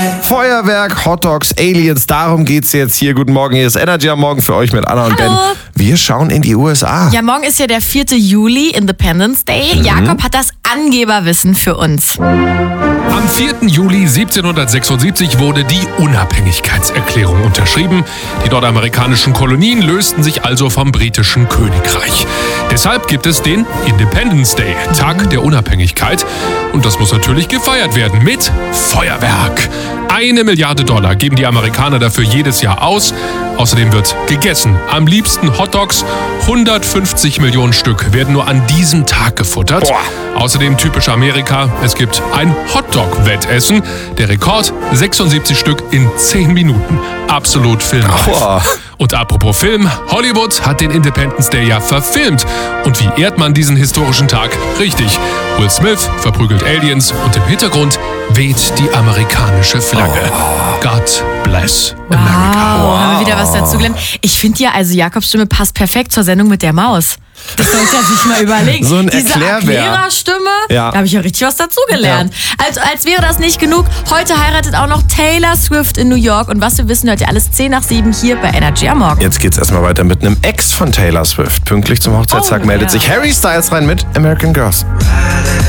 Feuerwerk, Hotdogs, Aliens, darum geht's jetzt hier. Guten Morgen, hier ist Energy am Morgen für euch mit Anna und Ben. Wir schauen in die USA. Ja, morgen ist ja der 4. Juli, Independence Day. Jakob hat das Angeberwissen für uns. Am 4. Juli 1776 wurde die Unabhängigkeitserklärung unterschrieben. Die nordamerikanischen Kolonien lösten sich also vom britischen Königreich. Deshalb gibt es den Independence Day, Tag der Unabhängigkeit. Und das muss natürlich gefeiert werden mit Feuerwerk. $1 Milliarde geben die Amerikaner dafür jedes Jahr aus. Außerdem wird gegessen. Am liebsten Hotdogs. 150 Millionen Stück werden nur an diesem Tag gefuttert. Boah. Außerdem typisch Amerika, es gibt ein Hotdog-Wettessen. Der Rekord 76 Stück in 10 Minuten. Absolut filmreif. Boah. Und apropos Film, Hollywood hat den Independence Day ja verfilmt. Und wie ehrt man diesen historischen Tag? Richtig, Will Smith verprügelt Aliens und im Hintergrund weht die amerikanische Flagge. God bless America. Wow, haben wir wieder was dazugelernt. Ich finde ja, also Jakobs Stimme passt perfekt zur Sendung mit der Maus. Das sollte er sich mal überlegen. So ein Diese Erklärerstimme, Ja. da habe ich ja richtig was dazugelernt. Also als wäre das nicht genug, heute heiratet auch noch Taylor Swift in New York. Und was wir wissen, hört ihr alles 10 nach 7 hier bei Energy am Morgen. Jetzt geht's erstmal weiter mit einem Ex von Taylor Swift. Pünktlich zum Hochzeitstag meldet sich Harry Styles rein mit American Girls.